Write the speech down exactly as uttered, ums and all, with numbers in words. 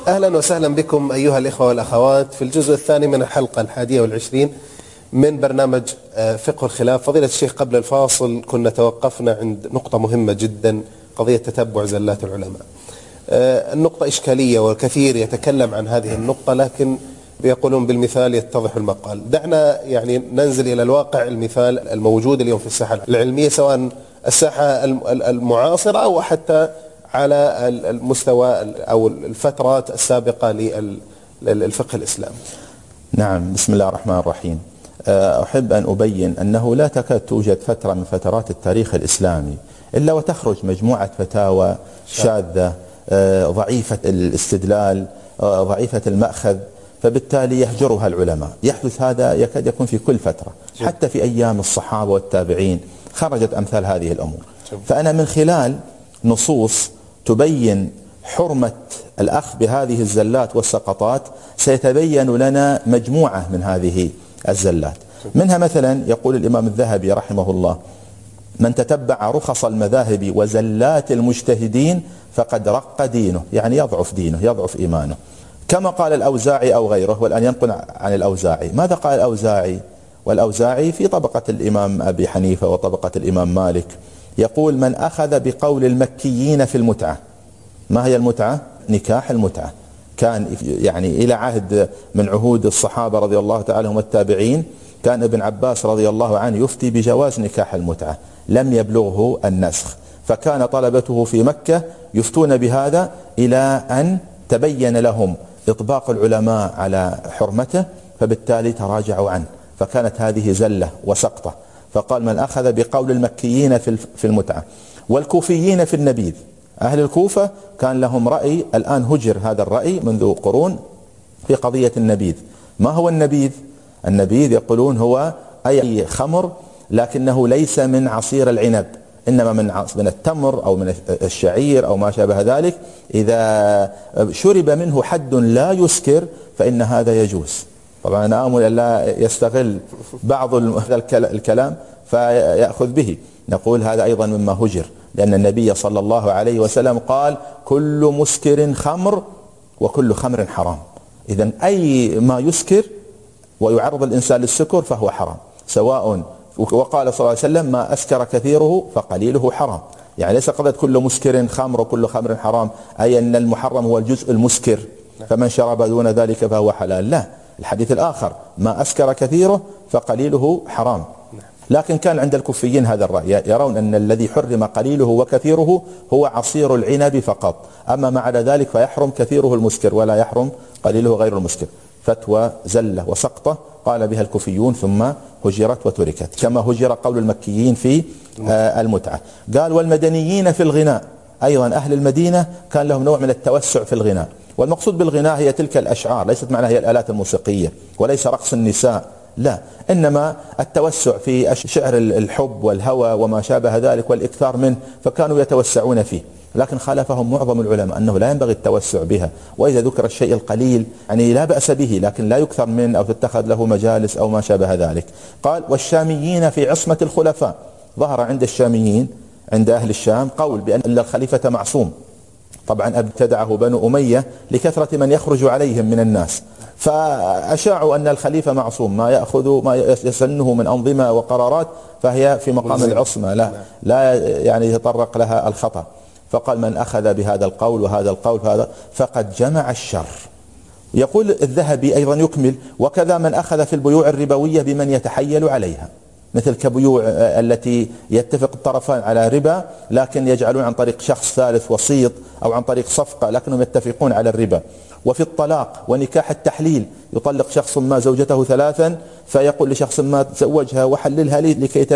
أهلا وسهلا بكم أيها الإخوة والأخوات في الجزء الثاني من الحلقة الحادية والعشرين من برنامج فقه الخلاف. فضيلة الشيخ، قبل الفاصل كنا توقفنا عند نقطة مهمة جدا، قضية تتبع زلات العلماء. النقطة إشكالية والكثير يتكلم عن هذه النقطة، لكن يقولون بالمثال يتضح المقال. دعنا يعني ننزل إلى الواقع، المثال الموجود اليوم في الساحة العلمية، سواء الساحة المعاصرة أو حتى على المستوى أو الفترات السابقة للفقه الإسلامي. نعم، بسم الله الرحمن الرحيم. أحب أن أبين أنه لا تكاد توجد فترة من فترات التاريخ الإسلامي إلا وتخرج مجموعة فتاوى شاذة ضعيفة الاستدلال ضعيفة المأخذ، فبالتالي يهجرها العلماء. يحدث هذا يكاد يكون في كل فترة، حتى في أيام الصحابة والتابعين خرجت أمثال هذه الأمور. فأنا من خلال نصوص تبين حرمة الأخذ بهذه الزلات والسقطات سيتبين لنا مجموعة من هذه الزلات. منها مثلا يقول الإمام الذهبي رحمه الله: من تتبع رخص المذاهب وزلات المجتهدين فقد رق دينه، يعني يضعف دينه، يضعف إيمانه. كما قال الأوزاعي أو غيره، والآن ينقل عن الأوزاعي. ماذا قال الأوزاعي؟ والأوزاعي في طبقة الإمام أبي حنيفة وطبقة الإمام مالك. يقول: من أخذ بقول المكيين في المتعة. ما هي المتعة؟ نكاح المتعة. كان يعني إلى عهد من عهود الصحابة رضي الله تعالى عنهم والتابعين، كان ابن عباس رضي الله عنه يفتي بجواز نكاح المتعة، لم يبلغه النسخ، فكان طلبته في مكة يفتون بهذا إلى أن تبين لهم إطباق العلماء على حرمته، فبالتالي تراجعوا عنه، فكانت هذه زلة وسقطة. فقال: من أخذ بقول المكيين في المتعة والكوفيين في النبيذ. أهل الكوفة كان لهم رأي، الآن هجر هذا الرأي منذ قرون في قضية النبيذ. ما هو النبيذ؟ النبيذ يقولون هو أي خمر لكنه ليس من عصير العنب، إنما من من التمر أو من الشعير أو ما شابه ذلك. إذا شرب منه حد لا يسكر فإن هذا يجوز. طبعا أنا آمل أن لا يستغل بعض الكلام فيأخذ به. نقول هذا أيضا مما هجر، لأن النبي صلى الله عليه وسلم قال: كل مسكر خمر وكل خمر حرام. إذن أي ما يسكر ويعرض الإنسان للسكر فهو حرام، سواء. وقال صلى الله عليه وسلم: ما أسكر كثيره فقليله حرام. يعني ليس قضية كل مسكر خمر وكل خمر حرام، أي أن المحرم هو الجزء المسكر، فمن شرب دون ذلك فهو حلال. لا، الحديث الآخر: ما أسكر كثيره فقليله حرام. لكن كان عند الكوفيين هذا الرأي، يرون أن الذي حرم قليله وكثيره هو عصير العنب فقط، أما ما عدا ذلك فيحرم كثيره المسكر ولا يحرم قليله غير المسكر. فتوى زلة وسقطة قال بها الكوفيون، ثم هجرت وتركت، كما هجر قول المكيين في المتعة. قال: والمدنيين في الغناء. أيضا أهل المدينة كان لهم نوع من التوسع في الغناء، والمقصود بالغناء هي تلك الأشعار، ليست معناها هي الآلات الموسيقية، وليس رقص النساء، لا، إنما التوسع في شعر الحب والهوى وما شابه ذلك والإكثار منه، فكانوا يتوسعون فيه. لكن خالفهم معظم العلماء أنه لا ينبغي التوسع بها، وإذا ذكر الشيء القليل يعني لا بأس به، لكن لا يكثر منه أو تتخذ له مجالس أو ما شابه ذلك. قال: والشاميين في عصمة الخلفاء. ظهر عند الشاميين، عند أهل الشام، قول بأن الخليفة معصوم. طبعا ابتدعه بنو أمية لكثرة من يخرج عليهم من الناس، فأشاعوا أن الخليفة معصوم، ما يأخذ ما يسنه من أنظمة وقرارات فهي في مقام العصمة، لا لا يعني يتطرق لها الخطأ. فقال: من أخذ بهذا القول وهذا القول هذا فقد جمع الشر. يقول الذهبي أيضا يكمل: وكذا من أخذ في البيوع الربوية بمن يتحيل عليها، مثل كبيوع التي يتفق الطرفان على ربا لكن يجعلون عن طريق شخص ثالث وسيط أو عن طريق صفقة لكنهم يتفقون على الربا. وفي الطلاق ونكاح التحليل، يطلق شخص ما زوجته ثلاثا فيقول لشخص ما: تزوجها وحللها لي لكي